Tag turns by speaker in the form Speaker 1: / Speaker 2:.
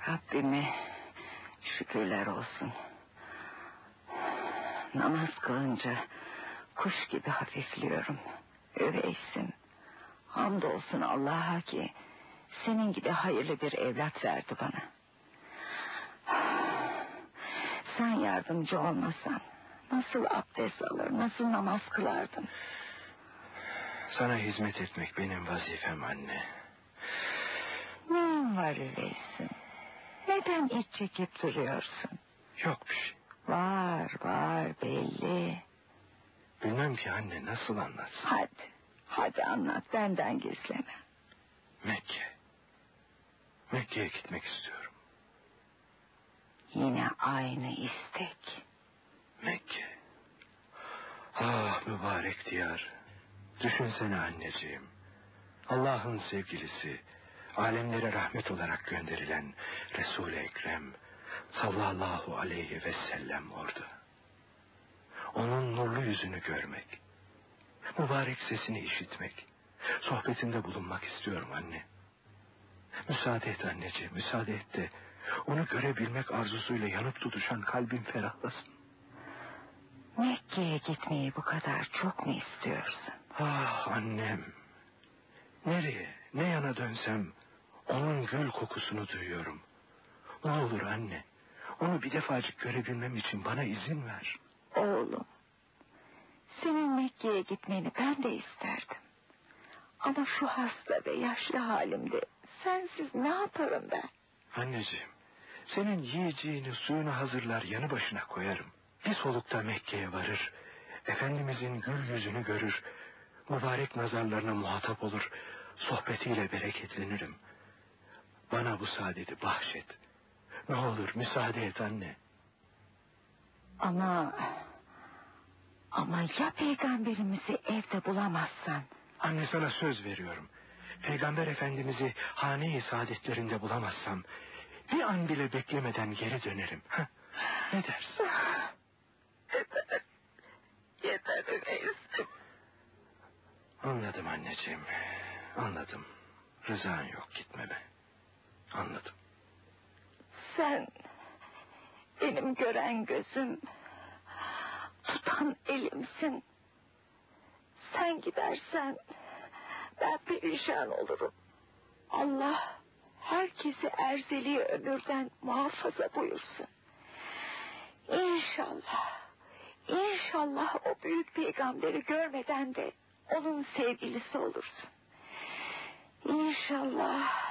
Speaker 1: Rabbime şükürler olsun. Namaz kılınca kuş gibi hafifliyorum. Öveysim. Hamdolsun Allah'a ki senin gibi hayırlı bir evlat verdi bana. Sen yardımcı olmasan nasıl abdest alır, nasıl namaz kılardım?
Speaker 2: Sana hizmet etmek benim vazifem anne.
Speaker 1: Ne var öyleyse? Neden iç çekip duruyorsun?
Speaker 2: Yok bir şey.
Speaker 1: Var belli.
Speaker 2: Bilmem ki anne, nasıl anlatsın?
Speaker 1: Hadi anlat, benden gizleme.
Speaker 2: Mekke'ye gitmek istiyorum.
Speaker 1: Yine aynı istek.
Speaker 2: Mekke. Ah mübarek diyar. Düşünsene anneciğim. Allah'ın sevgilisi, alemlere rahmet olarak gönderilen Resul-i Ekrem sallallahu aleyhi ve sellem orada. Onun nurlu yüzünü görmek, mübarek sesini işitmek, sohbetinde bulunmak istiyorum anne. Müsaade et anneciğim, müsaade et de onu görebilmek arzusuyla yanıp tutuşan kalbim ferahlasın.
Speaker 1: Mekke'ye gitmeyi bu kadar çok mu istiyorsun?
Speaker 2: Ah annem. Nereye, ne yana dönsem onun gül kokusunu duyuyorum. Ne olur anne, onu bir defacık görebilmem için bana izin ver.
Speaker 1: Oğlum, senin Mekke'ye gitmeni ben de isterdim. Ama şu hasta ve yaşlı halimde sensiz ne yaparım ben?
Speaker 2: Anneciğim, senin yiyeceğini suyunu hazırlar yanı başına koyarım. Bir solukta Mekke'ye varır, Efendimizin gül yüzünü görür, mübarek nazarlarına muhatap olur, sohbetiyle bereketlenirim. Bana bu saadeti bahşet. Ne olur müsaade et anne.
Speaker 1: Ama ya peygamberimizi evde bulamazsan?
Speaker 2: Anne, sana söz veriyorum. Peygamber Efendimiz'i hane-i saadetlerinde bulamazsam bir an bile beklemeden geri dönerim. Ne dersin?
Speaker 1: Yeter öyleyse.
Speaker 2: Anladım anneciğim, anladım. Rızan yok gitmeme. Anladım.
Speaker 1: Sen benim gören gözüm, tutan elimsin. Sen gidersen ben perişan olurum. Allah herkesi erzeli ömürden muhafaza buyursun. İnşallah o büyük peygamberi görmeden de onun sevgilisi olursun. İnşallah.